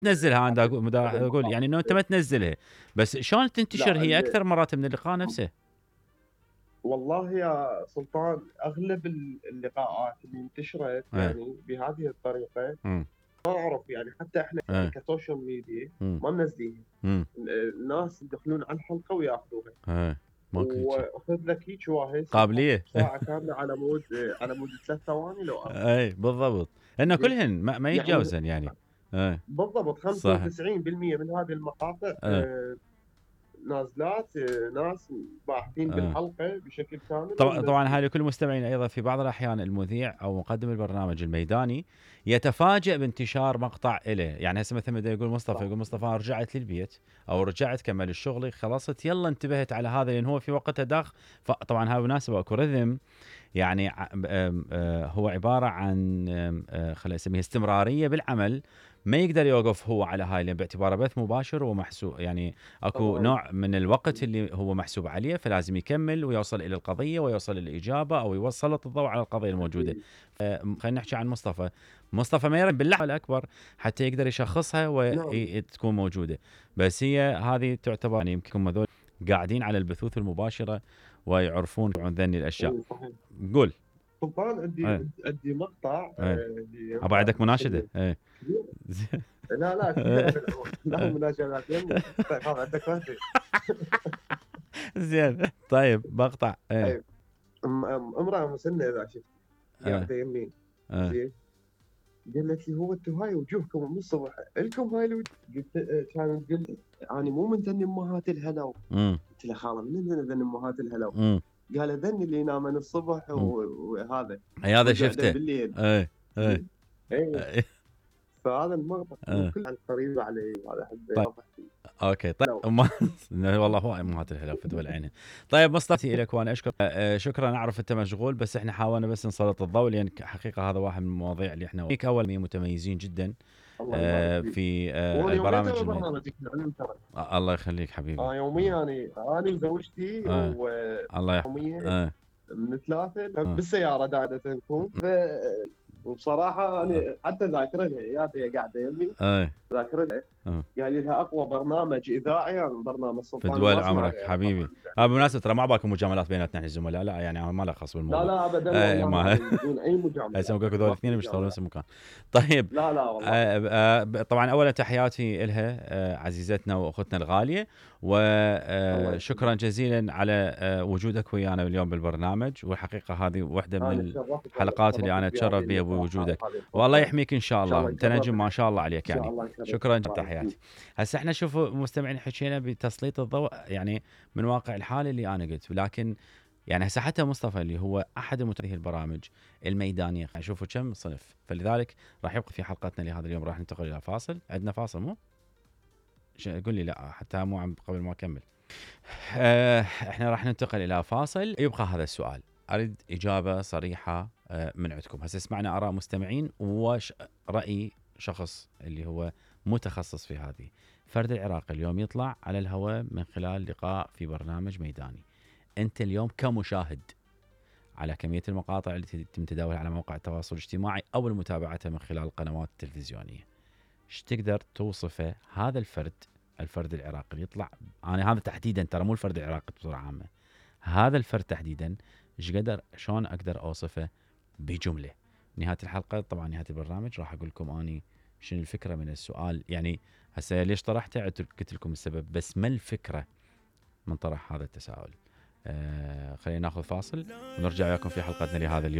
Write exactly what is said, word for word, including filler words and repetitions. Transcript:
تنزلها أنا أقول مدا أقول يعني إنه أنت ما تنزلها، بس شلون تنتشر لا هي اللي أكثر مرات من اللقاء نفسه؟ والله يا سلطان أغلب ال- اللقاءات اللي انتشرت إيه. يعني بهذه الطريقة، إمم. ما أعرف يعني حتى إحنا يعني إيه. كسوشيال ميديا إمم. ما منزلينها. إمم. الناس يدخلون على الحلقة وياخذوها، إيه. ماكو هيجي وأخذ لك هيك واهس يحط قابلية. ساعة كاملة على مود على مود ثلاث ثواني لو أربع. أي بالضبط، إنه زين، كلهن ما, ما يعني يتجاوزن يعني. إيه. بالضبط صح. خمسة وتسعين بالمئة من هذه المقاطع إيه. آه، نازلات آه، ناس باحثين إيه. بالحلقة بشكل كامل طبعا طبعا ومنزلين. هذه لكل المستمعين ايضا، في بعض الاحيان المذيع او مقدم البرنامج الميداني يتفاجأ بانتشار مقطع له، يعني هسه مثلا بده يقول مصطفى، صح. يقول مصطفى أنا رجعت للبيت او رجعت كمل الشغل خلصت يلا انتبهت على هذا لان هو في وقتها داخ. فطبعا هذا مناسبه اكو رذم، يعني ع- آم، آه، هو عباره عن آم، آه، خلينا نسميها استمراريه بالعمل، ما يقدر يوقف هو على هاي لان باعتباره بث مباشر ومحسوب، يعني اكو طبعا. نوع من الوقت اللي هو محسوب عليه فلازم يكمل ويوصل الى القضيه ويوصل الاجابه او يوصل الضوء على القضيه الموجوده. أكيد. خلينا نحكي عن مصطفى. مصطفى ما يرد باللحظه الاكبر حتى يقدر يشخصها نعم. وتكون موجوده، بس هي هذه تعتبر يعني يمكن هذول قاعدين على البثوث المباشره ويعرفون عن ذني الاشياء. إيه صحيح. قول. سلطان عندي ايه. عندي مقطع ايه. آه، اللي ابا ينفع عندك مناشده. مسلم ايه. كبير. زين. لا لا كثير ايه. من الأمور. لا مناجمات يمي. طيب خلاص عندك وقت. زين طيب مقطع. ايه. طيب أم- أم- امرأة مسنة إذا شفت ايه. قاعدة يمين. ايه. زين، قالت لي هو انتم هاي وجوهكم من الصبح لكم هاي الوجه. قلت آه، كانت تقول لي انا مو من ذني امهات الهلو. امم. قلت لها خاله من ذني امهات الهلو؟ امم. قال ذني اللي ينامن الصبح امم. و- وهذا اي هذا ويقعدن شفته. بالليل. ايه. ايه. زين. اي. ايه. فهذا المقطع هو ايه. كل قريب علي وهذا احب طيب. اوضح فيه. اوكي طيب لو أم... والله هو امهات الهلا في دول عينه. طيب مصطفى لك وانا اشكر آه، شكرا، اعرف انت مشغول بس احنا حاولنا بس نسلط الضوء لان حقيقه هذا واحد من المواضيع اللي احنا فيك اول متميزين جدا الله يبارك آه، فيك. في آه، وانا يوميا البرامج اتابع المي... برنامجك العلم ترى. آه، الله يخليك حبيبي. اه يوميا انا انا وزوجتي آه. الله يح... ويوميا آه. من ثلاثه آه. بالسياره دائما نكون. وبصراحه انا حتى ذاكرتها يا هي قاعده يمي آه. ذاكرتها آه. يعني لها اقوى برنامج اذاعي يعني برنامج في سلطان دول ما اسمع عمرك غيره حبيبي. طبعا. آه بالمناسبة ترى ما باكم مجاملات بيناتنا احنا الزملاء، لا يعني ما له خص لا بالموضوع. لا ابدا آه والله ما العظيم بدون اي مجامله. هسه اقول لك هذول ما في الاثنين بيشتغلون مجامله. نفس المكان. طيب. لا لا والله. آه آه طبعا اولا تحياتي لها آه عزيزتنا واختنا الغاليه، الله وشكرا يخليك. جزيلا على آه وجودك ويانا اليوم بالبرنامج، والحقيقه هذه واحده من انا تشرفت والله الحلقات اللي انا تشرفت بهذه اتشرف بها اللقاء هذا بوجودك. وهذه والله الفرصه. يحميك ان شاء ان شاء الله، الله انت نجم يكرمك. ما شاء الله عليك ان شاء يعني. الله يكرمك. شكرا الله تحياتي. يخليك. هسه احنا شوفوا مستمعين حكينا بتسليط الضوء يعني من واقع الحال اللي انا قلت، لكن يعني هسه حتى مصطفى اللي هو احد متابعي البرامج الميدانيه شوفوا كم صنف، فلذلك راح يبقى في حلقتنا لهذا اليوم راح ننتقل الى فاصل. عندنا فاصل مو؟ قول لي لا حتى مو عم قبل ما اكمل. آه احنا راح ننتقل الى فاصل، يبقى هذا السؤال اريد اجابه صريحه آه من عندكم. هسه سمعنا اراء مستمعين وراي شخص اللي هو متخصص في هذه. فرد العراقي اليوم يطلع على الهواء من خلال لقاء في برنامج ميداني، انت اليوم كمشاهد على كميه المقاطع اللي تتم تداولها على مواقع التواصل الاجتماعي او متابعتها من خلال القنوات التلفزيونيه، ايش تقدر توصفه هذا الفرد، الفرد العراقي اللي يطلع، انا هذا تحديدا ترى مو الفرد العراقي بصوره عامه، هذا الفرد تحديدا ايش قدر شلون اقدر اوصفه بجمله؟ نهايه الحلقه طبعا نهايه البرنامج راح اقول لكم اني شنو الفكره من السؤال، يعني هسه ليش طرحته قلت لكم السبب، بس ما الفكره من طرح هذا التساؤل؟ آه خلينا ناخذ فاصل ونرجع وياكم في حلقتنا لهذا اليوم.